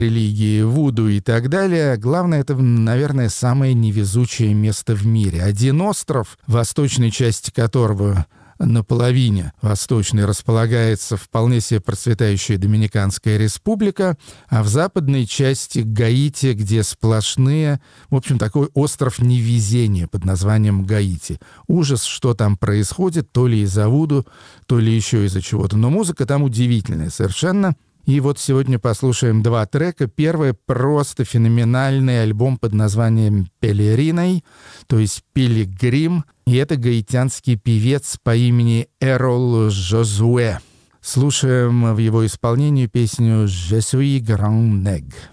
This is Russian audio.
религии, вуду и так далее. Главное, это, наверное, самое невезучее место в мире. Один остров, в восточной части которого на половине восточной располагается вполне себе процветающая Доминиканская республика, а в западной части Гаити, где сплошные, в общем, такой остров невезения под названием Гаити. Ужас, что там происходит, то ли из-за вуду, то ли еще из-за чего-то. Но музыка там удивительная совершенно. И вот сегодня послушаем два трека. Первый — просто феноменальный альбом под названием «Пелериной», то есть «Пилигрим». И это гаитянский певец по имени Эрол Жозуэ. Слушаем в его исполнении песню «Je suis grand nègre».